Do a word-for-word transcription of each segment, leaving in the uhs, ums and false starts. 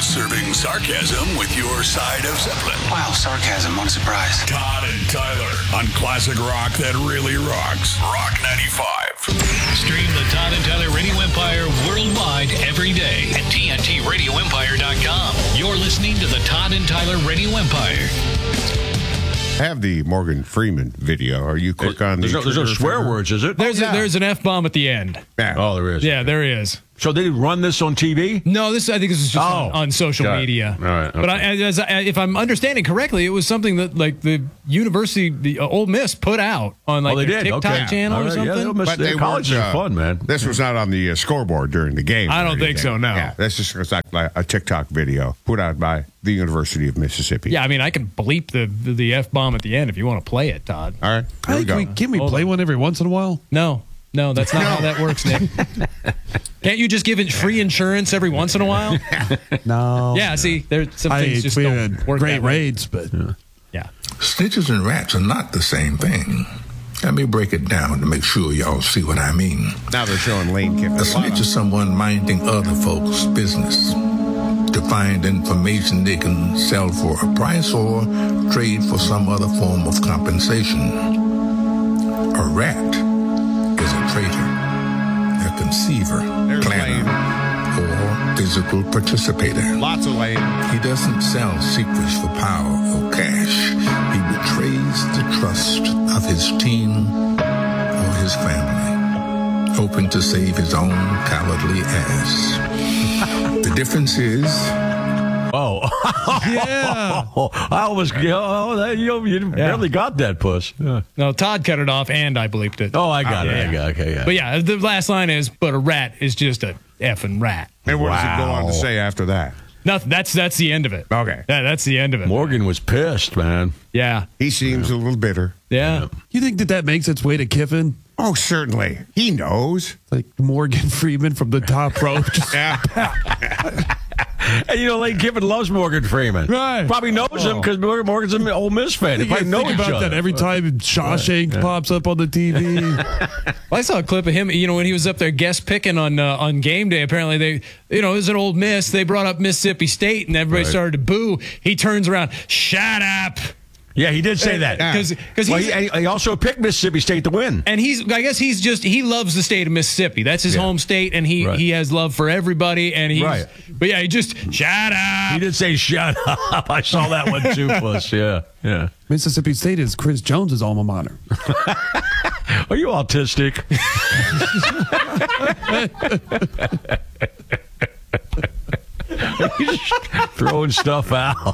Serving sarcasm with your side of Zeppelin. Wow, sarcasm. What a surprise. Todd and Tyler on classic rock that really rocks. Rock ninety-five. Stream the Todd and Tyler Radio Empire worldwide every day at T N T radio empire dot com. You're listening to the Todd and Tyler Radio Empire. I have the Morgan Freeman video. Are you quick on the There's no, there's no swear trigger? words, is it? There's Oh, yeah. a, there's an F-bomb at the end. Yeah. Oh, there is. Yeah, there is. So they run this on T V? No, this I think this is just Oh. on, on social Got it. media. All right, But okay. I, as I, if I'm understanding correctly, it was something that like the university, the uh, Ole Miss, put out on like Oh, they their did? TikTok Okay. channel All or right, yeah, something. Ole Miss- But their they colleges weren't, are uh, fun, man. This was not on the uh, scoreboard during the game. I or don't think anything. so, no. Yeah, this just was like like a TikTok video put out by the University of Mississippi. Yeah, I mean, I can bleep the the, the F-bomb at the end if you want to play it, Todd. All right. Here we Hey, go. can we, can we Hold play on. one every once in a while? No, no, that's not No. how that works, Nick. Can't you just give it free insurance every once in a while? No. Yeah, see, there some I, things just we don't had work great that way. raids, but Yeah. Snitches and rats are not the same thing. Let me break it down to make sure y'all see what I mean. Now they're showing Lane Kiffin. A snitch is someone minding other folks' business to find information they can sell for a price or trade for some other form of compensation. A rat is a traitor, a conceiver, There's planner, or physical participator. Lots of Lane. He doesn't sell secrets for power or cash. He betrays the trust of his team or his family, hoping to save his own cowardly ass. The difference is Oh. yeah. I almost, oh, that, you, you barely got that, puss. Yeah. No, Todd cut it off, and I bleeped it. Oh, I got Uh, it. yeah. I got it. Okay, yeah. But yeah, the last line is, "But a rat is just a effing rat." And what does it go on Wow. to say after that? Nothing. That's that's the end of it. Okay. Yeah, that's the end of it. Morgan was pissed, man. Yeah, He seems a little bitter. yeah. You think that that makes its way to Kiffin? Oh, certainly. He knows. Like Morgan Freeman from the top rope. Just- Yeah. And you know, Lane Kiffin loves Morgan Freeman. Right. Probably knows him because Morgan's an Ole Miss fan. They You probably know think each about other. that every time Shawshank pops up on the T V. Well, I saw a clip of him. You know, when he was up there guest picking on uh, on game day. Apparently, they, you know, it was an Ole Miss. They brought up Mississippi State, and everybody Right. started to boo. He turns around, "Shut up!" Yeah, he did say that. Because because Well, he's. he, he also picked Mississippi State to win. and he's, I guess he's just, he loves the state of Mississippi. That's his Yeah. home state, and he, Right. he has love for everybody. And he's, Right. but yeah, he just, shut up. He did say, shut up. I saw that one too, puss. Yeah, yeah. Mississippi State is Chris Jones's alma mater. Are you autistic? He's throwing stuff out.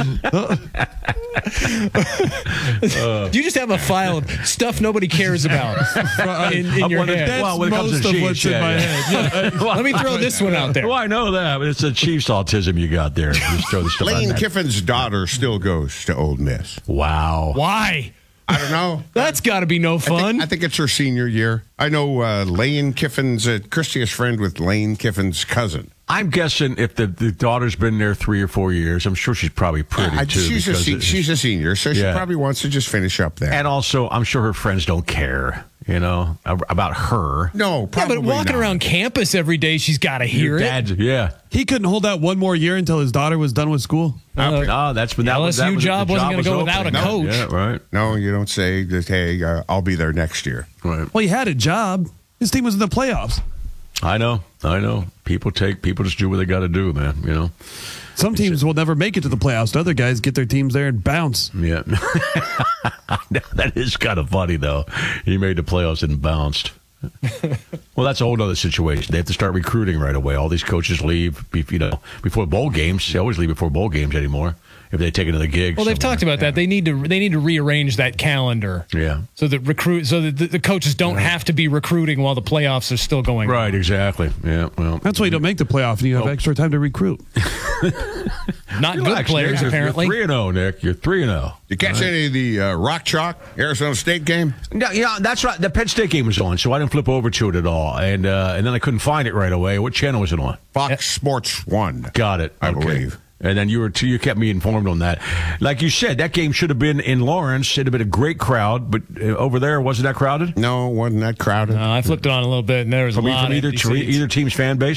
Do you just have a file of stuff nobody cares about in, in I'm your wondering- head? well, when it comes most to of Chiefs, what's in yeah, my yeah. head. Yeah. Let me throw this one out there. Well, I know that, but it's a Chiefs autism you got there. Just throw the stuff out Lane there. Kiffin's daughter still goes to Ole Miss. Wow. Why? I don't know. That's got to be no I fun. think, I think it's her senior year. I know uh, Lane Kiffin's, uh, Christy is friend with Lane Kiffin's cousin. I'm guessing if the, the daughter's been there three or four years, I'm sure she's probably pretty I- too. she's, a, because se- it- she's a senior, so she Yeah. probably wants to just finish up there. and also, I'm sure her friends don't care, you know, ab- about her. no, yeah, probably but walking not. around campus every day, she's got to hear Your it. dad's, yeah. He couldn't hold out one more year until his daughter was done with school. Uh, No, that's been that was, that L S U was, job the wasn't job gonna was go without opening. a coach. Yeah, right. No, you don't say that, hey, uh, I'll be there next year. Right. Well, he had a job. His team was in the playoffs. I know, I know. People take, people just do what they got to do, man. You know. Some teams will never make it to the playoffs. Other guys get their teams there and bounce. Yeah. That is kind of funny, though. He made the playoffs and bounced. Well, that's a whole other situation. They have to start recruiting right away. All these coaches leave, be- you know, before bowl games. They always leave before bowl games anymore if they take another gig. Well, they've somewhere. talked about that. They need to they need to rearrange that calendar. Yeah. So that recruit so that the, the coaches don't have to be recruiting while the playoffs are still going. Right, exactly. Yeah, well. That's why you don't make the playoff and you have Nope. extra time to recruit. Not good Relax, players Nick. apparently. You're three and zero, Nick. You're three and zero. You catch any of the uh, Rock Chalk Arizona State game? Yeah, yeah, that's right. The Penn State game was on, so I didn't flip over to it at all, and uh, and then I couldn't find it right away. What channel was it on? Fox Sports One. Got it. I Okay. believe. And then you were you kept me informed on that. Like you said, that game should have been in Lawrence. It'd have been a great crowd, but uh, over there wasn't that crowded? No, wasn't that crowded? Uh, I flipped it on a little bit, and there was From, a lot from of either empty tre- seats. either team's fan base.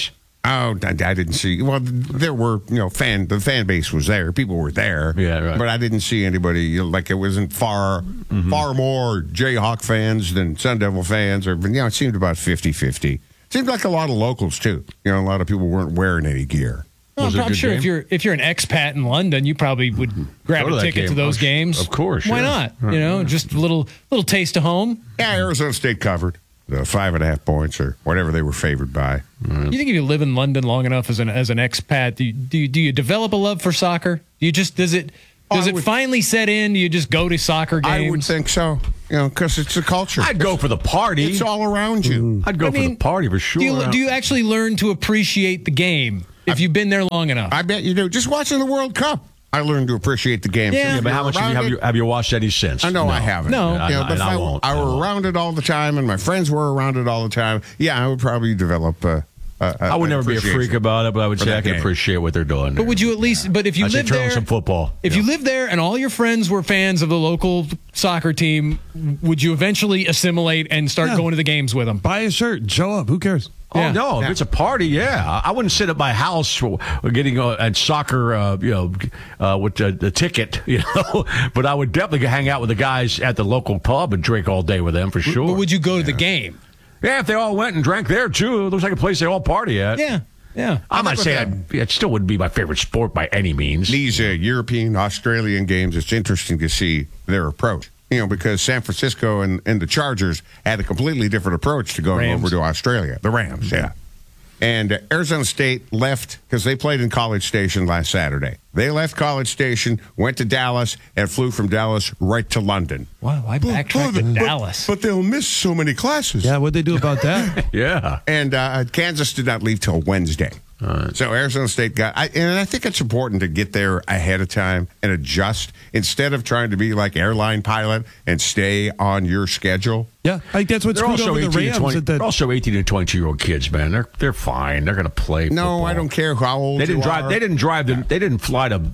Oh, I, I didn't see. Well, there were, you know, fan. The fan base was there. People were there. Yeah, right. But I didn't see anybody. You know, like it wasn't far, Mm-hmm. far more Jayhawk fans than Sun Devil fans. Or, you know, it seemed about fifty-fifty. Seemed like a lot of locals too. You know, a lot of people weren't wearing any gear. Well, Was I'm it a not good sure game? if you're if you're an expat in London, you probably would grab Go to a that ticket game. to those Oh, sh- games. of course, Why yeah. not? You know, just a little little taste of home. Yeah, Arizona State covered the five and a half points or whatever they were favored by. You think if you live in London long enough as an as an expat, do you, do you, do you develop a love for soccer? Do you just does it does I it would- finally set in? Do you just go to soccer games? I would think so. You know, because it's a culture. I'd go for the party. It's all around you. I'd go I for mean, the party for sure. Do you, do you actually learn to appreciate the game if you've been there long enough? I bet you do. Just watching the World Cup, I learned to appreciate the game. Yeah. yeah, but how much have you, have you have you watched any since? I know I haven't. No. You know, I- but and if I I, won't. I I were won't. around it all the time, and my friends were around it all the time. Yeah, I would probably develop. Uh, uh, I would never be a freak about it, but I would for say that I can game. appreciate what they're doing. But would you at least? But if you I say live turn on there, some football. if Yeah. you lived there and all your friends were fans of the local soccer team, would you eventually assimilate and start Yeah. going to the games with them? Buy a shirt and show up. Who cares? Oh Yeah. no! If Yeah. it's a party, yeah, I wouldn't sit at my house for getting a, a soccer, uh, you know, uh, with the, the ticket, you know. But I would definitely hang out with the guys at the local pub and drink all day with them for sure. But would you go to the game? Yeah, if they all went and drank there too, it looks like a place they all party at. Yeah, yeah. I'm not with saying I'd, it still wouldn't be my favorite sport by any means. These uh, European, Australian games, it's interesting to see their approach. You know, because San Francisco and, and the Chargers had a completely different approach to going Rams. over to Australia. The Rams, yeah. And uh, Arizona State left because they played in College Station last Saturday. They left College Station, went to Dallas, and flew from Dallas right to London. Why, why backtrack to But- Dallas? But they'll miss so many classes. Yeah, what'd they do about that? Yeah. And uh, Kansas did not leave till Wednesday. So Arizona State got, I, and I think it's important to get there ahead of time and adjust instead of trying to be like airline pilot and stay on your schedule. Yeah, I think that's what They're screwed also over the eighteen, Rams. and twenty, at the- they're also eighteen and twenty-two year old kids, man. They're they're fine. They're going to play. No, football. I don't care how old They didn't you drive. are. They didn't drive. The, They didn't fly to.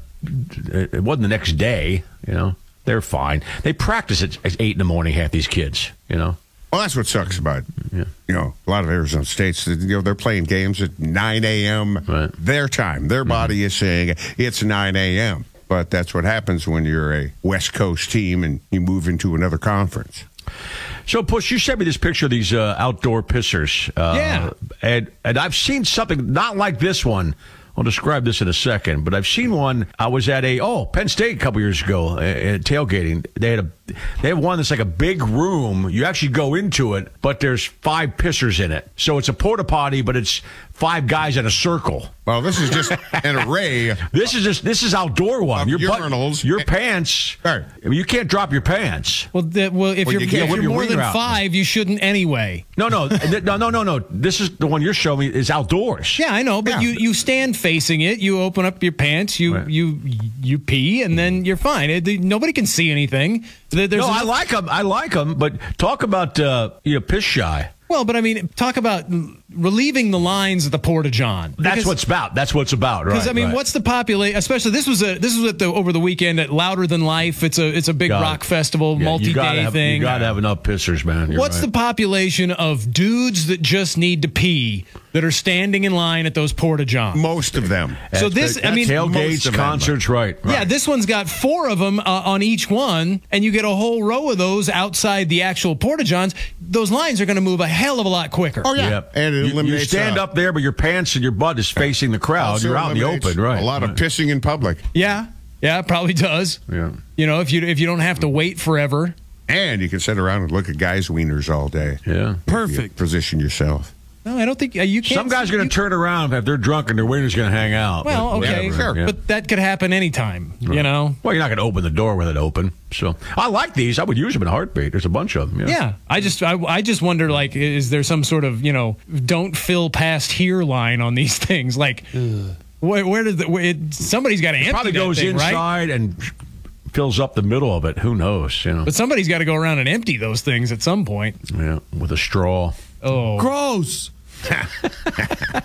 It wasn't the next day. You know, they're fine. They practice at, at eight in the morning. Half these kids. You know. Well, that's what sucks about, Yeah. you know, a lot of Arizona States. You know, they're playing games at nine a.m. Right. their time. Their body is saying it's nine a.m. But that's what happens when you're a West Coast team and you move into another conference. So, Push, you sent me this picture of these uh, outdoor pissers. Uh, Yeah. And, and I've seen something not like this one. I'll describe this in a second, but I've seen one. I was at a oh Penn State a couple years ago uh, at tailgating. They had a they have one that's like a big room. You actually go into it, but there's five pissers in it. So it's a porta potty, but it's five guys in a circle. Well, this is just an array. This is just this is outdoor one. Of your butt- urinals. your pants. Right. I mean, you can't drop your pants. Well, that, well, if Well, you're, you can't if whip you're your more wiener than out. five, you shouldn't anyway. No, no, th- no, no, no, no. This is the one you're showing me is outdoors. Yeah, I know, but Yeah. you, you stand facing it. You open up your pants. You Right. you you pee, and then you're fine. It, nobody can see anything. There- There's No, I enough- like them. I like them, but talk about uh, you know, piss shy. Well, but I mean, talk about relieving the lines at the Porta John. That's Because- what it's about. That's what it's about, right? Because I mean, right. what's the population? Especially this was a this was at the over the weekend at Louder Than Life. It's a it's a big God. rock festival, Yeah, multi you gotta day have, thing. You got to have enough pissers, man. You're What's right. the population of dudes that just need to pee that are standing in line at those Porta Johns? Most of them. So this, I mean, most tailgates, of them. concerts, right? right. Yeah, this one's got four of them uh, on each one, and you get a whole row of those outside the actual Porta Johns. Those lines are going to move a hell of a lot quicker. Oh, yeah. Yep. And it You- you, eliminates, stand uh, up there, but your pants and your butt is facing the crowd. Also You're out in the eliminates open, right? A lot of Right. pissing in public. Yeah, yeah, it probably does. Yeah. You know, if you if you don't have to wait forever. And you can sit around and look at guys' wieners all day. Yeah. You Perfect. position yourself. No, I don't think uh, you can't. Some guys are going you- to turn around if they're drunk and their winter's going to hang out. Well, but okay, whatever. sure. Yeah. but that could happen anytime. You know. Well, you're not going to open the door with it open. So I like these. I would use them in a heartbeat. There's a bunch of them. Yeah. Yeah, I just I, I just wonder like is there some sort of you know don't fill past here line on these things like where, where did the, where it, somebody's got to empty Probably that goes thing, right? inside and fills up the middle of it. Who knows? You know. But somebody's got to go around and empty those things at some point. Yeah, with a straw. Oh, Gross.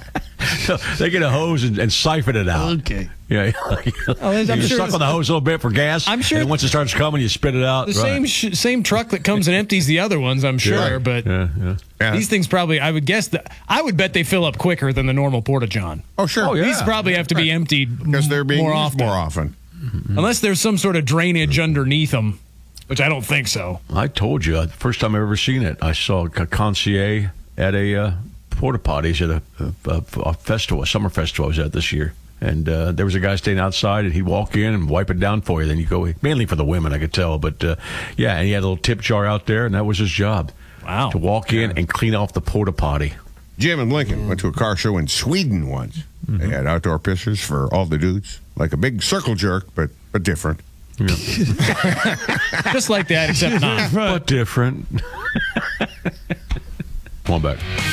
So they get a hose and, and siphon it out. Okay. Yeah. Oh, I'm you sure suck on the hose a little bit for gas. I'm sure- And then once it starts coming, you spit it out. The Right. same sh- same truck that comes and empties the other ones, I'm sure. Yeah. But Yeah, yeah. Yeah. these things probably, I would guess that I would bet they fill up quicker than the normal Porta John. Oh, sure. Oh, yeah. These probably have to be emptied Because they're being more used often, more often. unless there's some sort of drainage underneath them, which I don't think so. I told you, uh, the first time I've ever seen it, I saw a concierge at a uh, porta potties at a, a, a festival, a summer festival I was at this year. And uh, there was a guy standing outside, and he'd walk in and wipe it down for you. Then you go, mainly for the women, I could tell. But uh, yeah, and he had a little tip jar out there, and that was his job. Wow. To walk in and clean off the porta potty. Jim and Lincoln went to a car show in Sweden once. They had outdoor pissers for all the dudes, like a big circle jerk, but but different. Just like that, except not. But different. Come on back.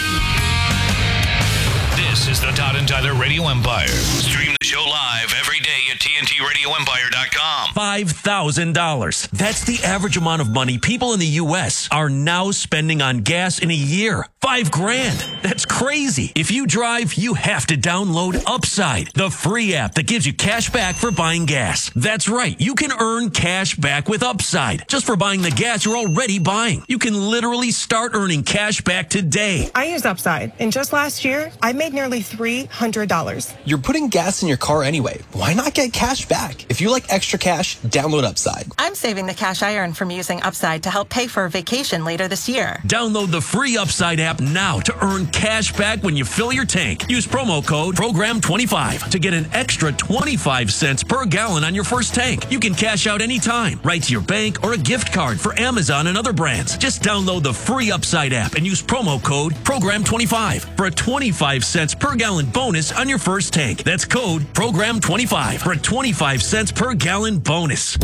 This is the Todd and Tyler Radio Empire. Stream the show live every day at T N T radio empire dot com. five thousand dollars. That's the average amount of money people in the U S are now spending on gas in a year. Five grand. That's crazy. If you drive, you have to download Upside, the free app that gives you cash back for buying gas. That's right. You can earn cash back with Upside just for buying the gas you're already buying. You can literally start earning cash back today. I use Upside, and just last year, I made nearly three hundred dollars. You're putting gas in your car anyway. Why not get cash back? If you like extra cash, download Upside. I'm saving the cash I earn from using Upside to help pay for a vacation later this year. Download the free Upside app now to earn cash back when you fill your tank. Use promo code program twenty-five to get an extra twenty-five cents per gallon on your first tank. You can cash out anytime, right to your bank or a gift card for Amazon and other brands. Just download the free Upside app and use promo code program twenty-five for a twenty-five cents per gallon bonus on your first tank. That's code program twenty-five for a twenty-five cents per gallon bonus.